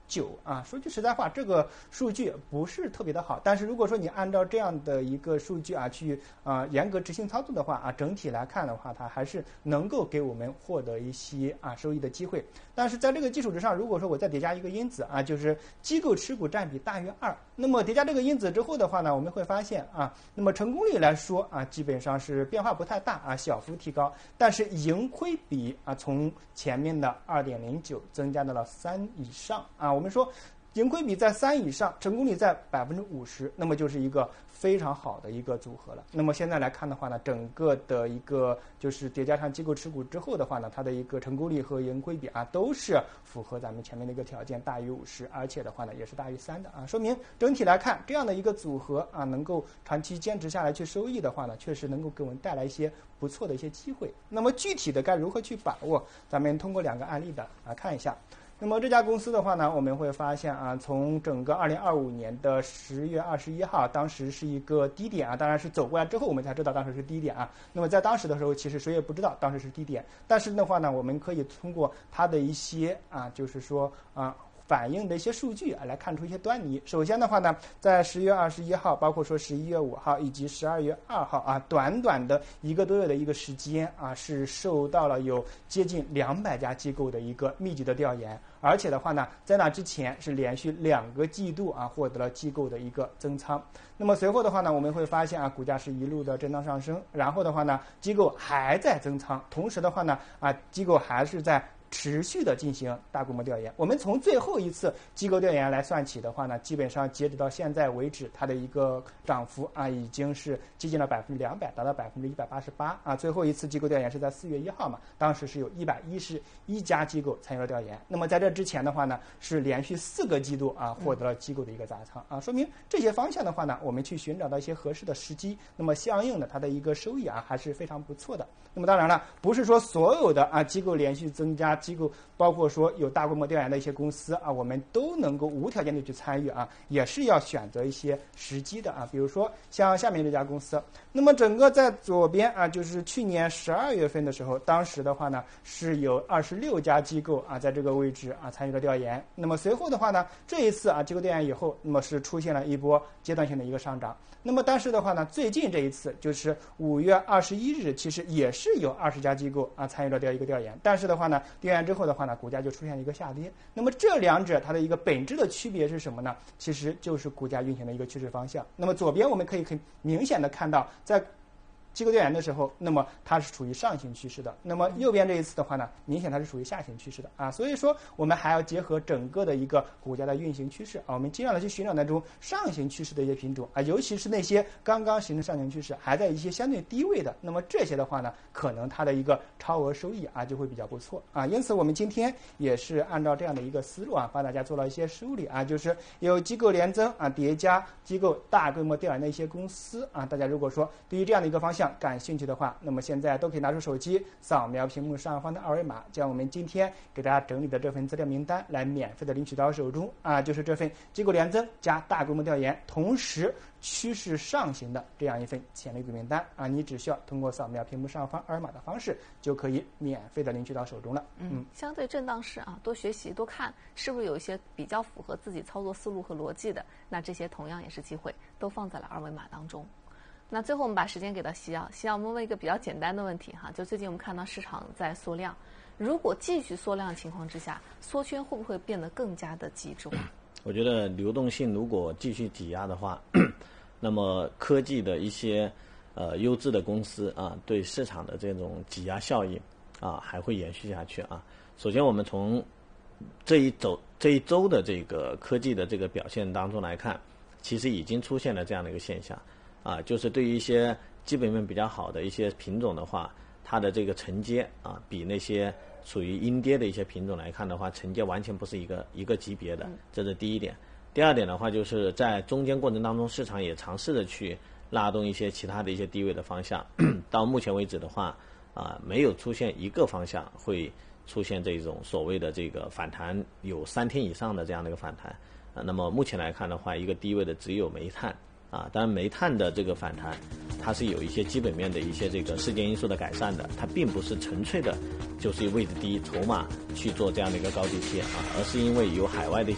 啊。说句实在话，这个数据不是特别的好，但是如果说你按照这样的一个数据啊去严格执行操作的话啊，整体来看的话，它还是能够给我们获得一些收益的机会。但是在这个基础之上，如果说我再叠加一个因子啊，就是机构持股占比大于2，那么叠加这个因子之后的话呢，我们会发现啊，那么成功率来说啊，基本上是变化不太大啊，小幅提高，但是盈亏比啊，从前面的2.09增加到了3以上啊。我们说盈亏比在3以上，成功率在50%，那么就是一个非常好的一个组合了。那么现在来看的话呢，整个的一个就是叠加上机构持股之后的话呢，它的一个成功率和盈亏比啊都是符合咱们前面的一个条件，大于50，而且的话呢也是大于3的啊，说明整体来看这样的一个组合啊，能够长期坚持下来去收益的话呢，确实能够给我们带来一些不错的一些机会。那么具体的该如何去把握，咱们通过2个案例的看一下。那么这家公司的话呢，我们会发现啊，从整个2025年的10月21号，当时是一个低点啊，当然是走过来之后我们才知道当时是低点啊。那么在当时的时候，其实谁也不知道当时是低点，但是的话呢，我们可以通过它的一些就是说反映的一些数据来看出一些端倪。首先的话呢，在10月21号，包括说11月5号以及12月2号啊，短短的1个多月的一个时间啊，是受到了有接近200家机构的一个密集的调研，而且的话呢，在那之前是连续2个季度啊获得了机构的一个增仓。那么随后的话呢，我们会发现啊，股价是一路的震荡上升，然后的话呢，机构还在增仓，同时的话呢机构还是在持续的进行大规模调研。我们从最后一次机构调研来算起的话呢，基本上截止到现在为止，它的一个涨幅已经是接近了200%，达到188%啊。最后一次机构调研是在4月1号嘛，当时是有111家机构参与了调研。那么在这之前的话呢，是连续4个季度获得了机构的一个砸仓啊，说明这些方向的话呢，我们去寻找到一些合适的时机，那么相应的它的一个收益还是非常不错的。那么当然了，不是说所有的机构连续增加，机构包括说有大规模调研的一些公司我们都能够无条件的去参与也是要选择一些时机的比如说像下面这家公司，那么整个在左边就是去年12月份的时候，当时的话呢是有26家机构在这个位置参与了调研。那么随后的话呢，这一次机构调研以后，那么是出现了一波阶段性的一个上涨。那么但是的话呢，最近这一次就是5月21日，其实也是有20家机构参与了一个调研，但是的话呢，调研之后的话呢，股价就出现一个下跌。那么这两者它的一个本质的区别是什么呢？其实就是股价运行的一个趋势方向。那么左边我们可以很明显的看到，在机构调研的时候，那么它是处于上行趋势的。那么右边这一次的话呢，明显它是处于下行趋势的所以说我们还要结合整个的一个股价的运行趋势我们尽量的去寻找那种上行趋势的一些品种尤其是那些刚刚形成上行趋势还在一些相对低位的，那么这些的话呢，可能它的一个超额收益就会比较不错因此我们今天也是按照这样的一个思路帮大家做了一些梳理就是有机构连增叠加机构大规模调研的一些公司大家如果说对于这样的一个方向感兴趣的话，那么现在都可以拿出手机扫描屏幕上方的二维码，将我们今天给大家整理的这份资料名单来免费的领取到手中就是这份机构连增加大规模调研，同时趋势上行的这样一份潜力股名单你只需要通过扫描屏幕上方二维码的方式，就可以免费的领取到手中了。 相对震荡市多学习多看，是不是有一些比较符合自己操作思路和逻辑的？那这些同样也是机会，都放在了二维码当中。那最后我们把时间给到西奥，我们问一个比较简单的问题就最近我们看到市场在缩量，如果继续缩量的情况之下，缩圈会不会变得更加的集中？ 我觉得流动性如果继续挤压的话，那么科技的一些优质的公司对市场的这种挤压效应还会延续下去首先我们从这一周的这个科技的这个表现当中来看，其实已经出现了这样的一个现象就是对于一些基本面比较好的一些品种的话，它的这个承接比那些属于阴跌的一些品种来看的话，承接完全不是一个级别的，这是第一点。第二点的话，就是在中间过程当中，市场也尝试着去拉动一些其他的一些低位的方向。到目前为止的话没有出现一个方向会出现这种所谓的这个反弹有3天以上的这样的一个反弹那么目前来看的话，一个低位的只有煤炭当然煤炭的这个反弹它是有一些基本面的一些这个事件因素的改善的，它并不是纯粹的就是位置低筹码去做这样的一个高低切而是因为有海外的